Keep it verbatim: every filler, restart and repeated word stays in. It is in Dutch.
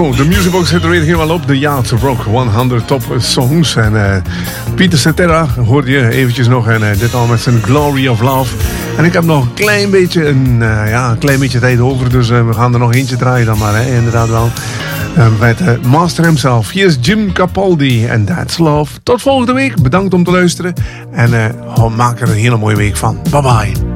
Goed, de Musicbox zit er weer helemaal op. De Yacht Rock honderd Top Songs. En uh, Peter Cetera hoorde je eventjes nog. En uh, dit al met zijn Glory of Love. En ik heb nog een klein beetje, een, uh, ja, een klein beetje tijd over. Dus uh, we gaan er nog eentje draaien dan maar. Hè, inderdaad wel. Uh, met uh, Master himself. Hier is Jim Capaldi. En That's Love. Tot volgende week. Bedankt om te luisteren. En uh, maak er een hele mooie week van. Bye bye.